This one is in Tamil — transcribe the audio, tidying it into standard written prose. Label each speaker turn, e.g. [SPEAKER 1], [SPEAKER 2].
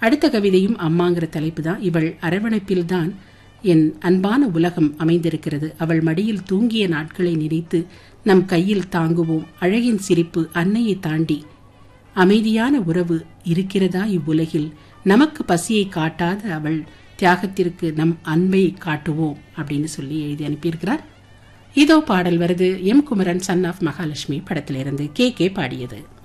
[SPEAKER 1] அடுத்த கவிதையும் அம்மாங்கிற தலைப்பு தான். இவள் அரவணைப்பில்தான் என் அன்பான உலகம் அமைந்திருக்கிறது. அவள் மடியில் தூங்கிய நாட்களை நினைத்து நம் கையில் தாங்குவோம். அழகின் சிரிப்பு அன்னையை தாண்டி அமைதியான உறவு இருக்கிறதா இவ்வுலகில். நமக்கு பசியை காட்டாத அவள் தியாகத்திற்கு நம் அன்பை காட்டுவோம் அப்படின்னு சொல்லி எழுதி அனுப்பியிருக்கிறார். இதோ பாடல் வருது. M Kumaran son of Mahalakshmi படத்திலிருந்து. கே பாடியது.